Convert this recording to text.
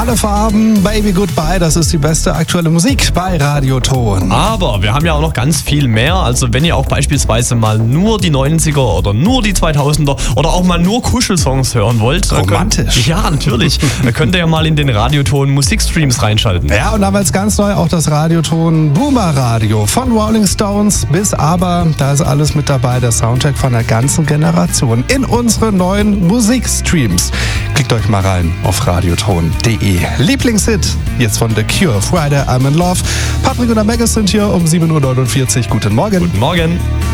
alle Farben, Baby Goodbye, das ist die beste aktuelle Musik bei Radioton. Aber wir haben ja auch noch ganz viel mehr, also wenn ihr auch beispielsweise mal nur die 90er oder nur die 2000er oder auch mal nur Kuschelsongs hören wollt. Romantisch. Ja, natürlich. Da könnt ihr ja mal in den Radioton Musikstreams reinschalten. Ja, und damals ganz neu auch das Radioton Boomer Radio. Von Rolling Stones bis Aber, da ist alles mit dabei, der Soundtrack von der ganzen Generation in unsere neuen Musikstreams. Klickt euch mal rein auf radioton.de. Lieblingshit jetzt von The Cure, Friday I'm in Love. Patrick und der Maggis sind hier um 7.49 Uhr. Guten Morgen. Guten Morgen.